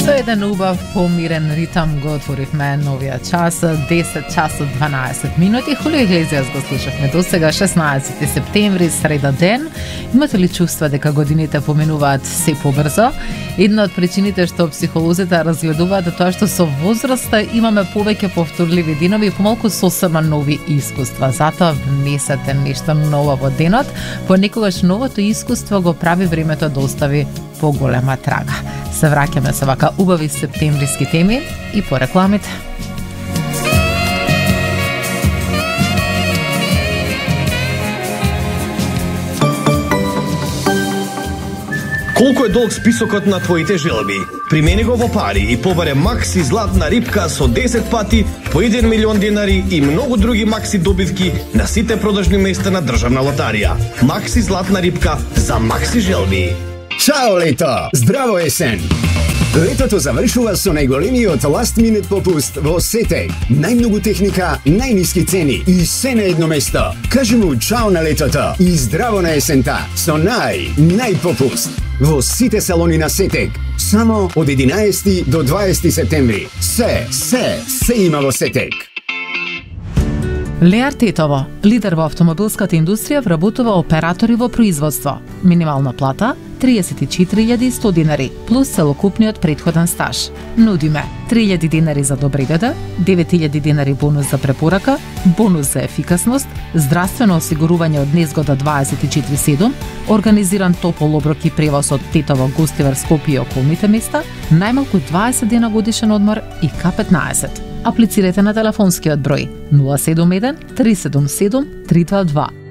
Со еден убав, помирен ритам го отворивме новиот час, 10 часот 12 минути. Хулио Иглезиас го слушавме до сега, 16 септември, среда ден. Имате ли чувства дека годините поминуваат се побрзо? Една од причините што психолозите разгледуваат е тоа што со возраста имаме повеќе повторливи денови и помалку сосема нови искуства. Затоа внесете нешто ново во денот, понекогаш новото искуство го прави времето да остави поголема трага. Се враќаме со вака убави септемвриски теми и по рекламите. Колку е долг списокот на твоите желби? Примени го во пари и побаре Макси златна рипка со 10 пати по 1 милион денари и многу други Макси добивки на сите продажни места на Државна лотарија. Макси златна рипка за Макси желби. Чао лето! Здраво есен! Летото завршува со најголемиот last minute попуст во Сетек. Најмногу техника, најниски цени и се на едно место. Кажи му чао на летото и здраво на есента со најпопуст во сите салони на Сетек. Само од 11 до 20 септември. Се има во Сетек. Леар Тетово, лидер во автомобилската индустрија, вработува оператори во производство. Минимална плата 34.100 денари, плюс целокупниот претходен стаж. Нудиме 3.000 денари за добри деда, 9.000 денари бонус за препорака, бонус за ефикасност, здравствено осигурување од незгода 24/7, организиран топол оброк и превоз од Тетово, Гостивар, Скопје и околните места, најмалку 20 дена годишен одмор и К15. Аплицирайте на телефонскиот број 071 377 322.